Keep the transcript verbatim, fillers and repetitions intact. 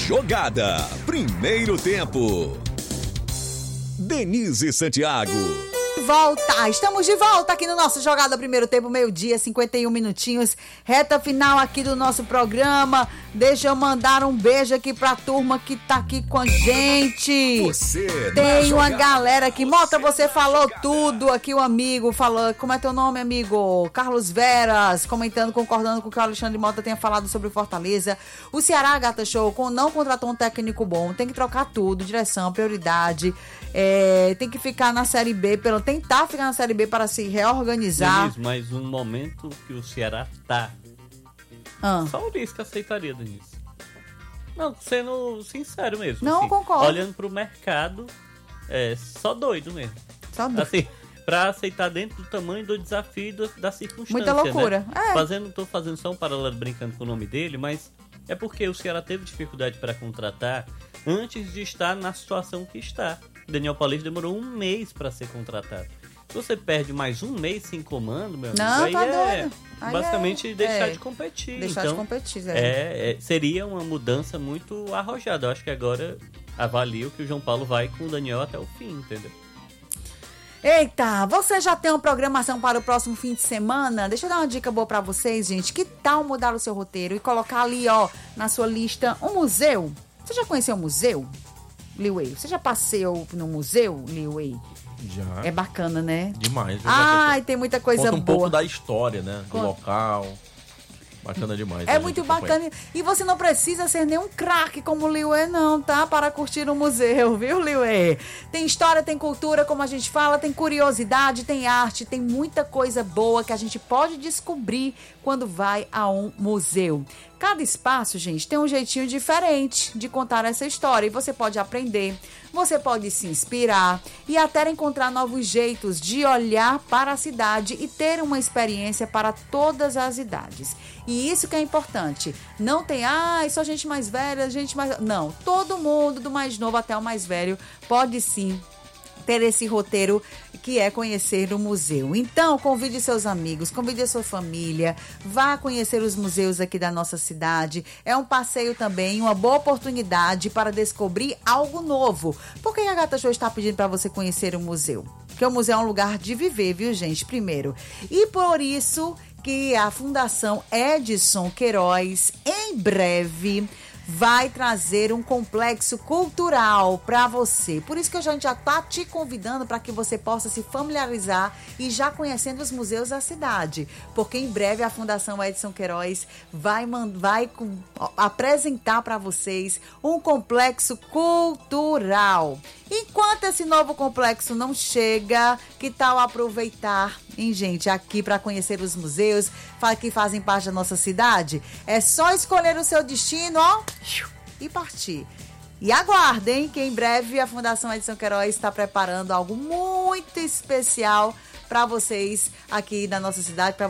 Jogada, primeiro tempo. Denise Santiago. Volta, estamos de volta aqui no nosso Jogada Primeiro Tempo, meio-dia, cinquenta e um minutinhos, reta final aqui do nosso programa. Deixa eu mandar um beijo aqui pra turma que tá aqui com a gente. Você Tem uma galera aqui, Mota, você falou tudo aqui, o amigo falou, como é teu nome, amigo? Carlos Veras, comentando, concordando com o que o Alexandre Mota tenha falado sobre o Fortaleza. O Ceará, Gata Show, com, não contratou um técnico bom, tem que trocar tudo, direção, prioridade, é, tem que ficar na Série B, pelo tentar ficar na Série B para se reorganizar. Denise, mas um momento que o Ceará tá, Ah. só o Lisca aceitaria, Denise. Não, sendo sincero mesmo. Não, assim, concordo. Olhando pro mercado, é só doido mesmo. Só do... Assim, pra aceitar dentro do tamanho do desafio e do, da circunstância. Muita loucura. Né? É. Fazendo, tô fazendo só um paralelo brincando com o nome dele, mas é porque o Ceará teve dificuldade para contratar antes de estar na situação que está. Daniel Paulista demorou um mês para ser contratado. Se você perde mais um mês sem comando, meu amigo, Não, aí tá é doido. Aí basicamente é- deixar é. de competir. Deixar então, de competir, é. é, é, seria uma mudança muito arrojada. Eu acho que agora avalio que o João Paulo vai com o Daniel até o fim, entendeu? Eita, você já tem uma programação para o próximo fim de semana? Deixa eu dar uma dica boa pra vocês, gente. Que tal mudar o seu roteiro e colocar ali, ó, na sua lista, um museu? Você já conheceu o museu, Liway? Você já passeou no museu, Liway? Já. É bacana, né? Demais. Eu já Ai, tô- tem muita coisa Conta um boa. pouco da história, né? Do Conta. local. Bacana demais. a É gente muito acompanha. bacana. E você não precisa ser nenhum craque como o Liuê, não, tá? Para curtir o museu, viu, Liuê? Tem história, tem cultura, como a gente fala, tem curiosidade, tem arte, tem muita coisa boa que a gente pode descobrir quando vai a um museu. Cada espaço, gente, tem um jeitinho diferente de contar essa história. E você pode aprender, você pode se inspirar e até encontrar novos jeitos de olhar para a cidade e ter uma experiência para todas as idades. E isso que é importante. Não tem, ah, só gente mais velha, gente mais... Não, todo mundo, do mais novo até o mais velho, pode sim ter esse roteiro que é conhecer o museu. Então, convide seus amigos, convide a sua família, vá conhecer os museus aqui da nossa cidade. É um passeio também, uma boa oportunidade para descobrir algo novo. Por que a Gata Show está pedindo para você conhecer o museu? Porque o museu é um lugar de viver, viu, gente? Primeiro. E por isso que a Fundação Edson Queiroz, em breve, vai trazer um complexo cultural para você. Por isso que a gente já tá te convidando para que você possa se familiarizar e já conhecendo os museus da cidade. Porque em breve a Fundação Edson Queiroz vai, vai com, apresentar para vocês um complexo cultural. Enquanto esse novo complexo não chega, que tal aproveitar, hein, gente, aqui para conhecer os museus que fazem parte da nossa cidade? É só escolher o seu destino, ó, e partir. E aguardem que em breve a Fundação Edson Queiroz está preparando algo muito especial para vocês aqui na nossa cidade, para